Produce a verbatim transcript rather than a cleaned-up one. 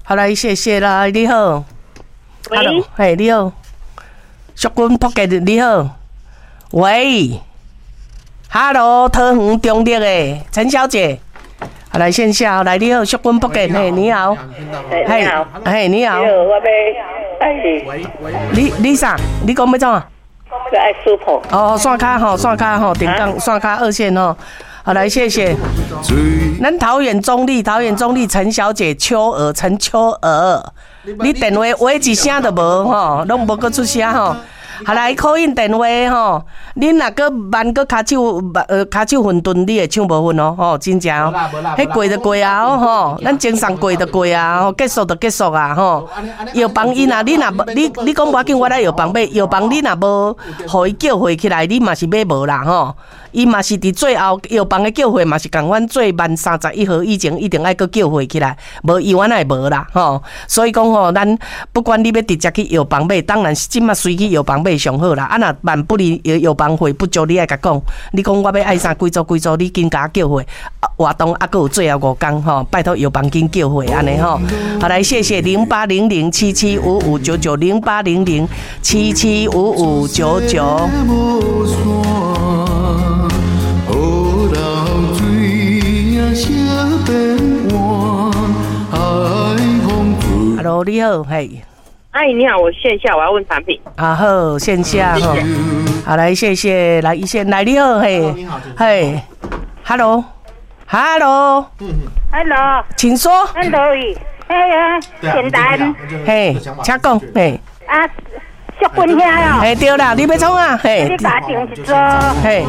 好来，谢谢啦，你好。 喂， 嘿，你好，淑君仆街你好。喂 ，Hello， 桃园中立的陈小姐。好来线下，来你好，淑君仆街，嘿，你好。 嘿，你好。 嘿，你好。 我要哎。 喂喂。 你你啥？你讲要怎啊？ 我爱 super。 哦，线卡吼，线卡吼，顶港线卡二线吼。好来，谢谢。咱桃园中立，桃园中立陈小姐秋娥，陈秋娥，你电话话一声都无吼，拢无搁出声吼。好来，call in电话吼，恁若搁慢搁骹手呃骹手混沌，你会唱无分哦吼，真正哦。迄过就过啊吼，咱精神过就过啊，吼结束就结束啊吼。药房伊若你若你你讲无要紧，我来药房买，药房你若无，互伊叫回起来，你嘛是买无啦吼。伊嘛是伫最后药房的叫货嘛是共阮最慢三十一号以前一定爱搁叫货起来，无医院也无啦吼。所以讲吼，咱不管你要直接去药房买，当然是即马随去药房买上好啦。啊，若万不离药房会不足，你爱甲讲，你讲我要爱啥几组几组，你紧甲叫货。活动啊，搁有最后五天吼，拜托药房紧叫货安尼吼。好来，谢谢零八零零七七五五九九零八零零七七五五九九。Hello， 你好，嘿。 哎，你好，我线下我要问产品。 啊好，线下哈。好来，谢谢，来一线，来你好，嘿，嘿 ，Hello，Hello， Hello， 请说。 Hello， 嘿呀，简单。 嘿，请讲，嘿。 啊，淑君兄哦。 嘿，对啦，你要创啊？嘿。 你打定一组。 嘿。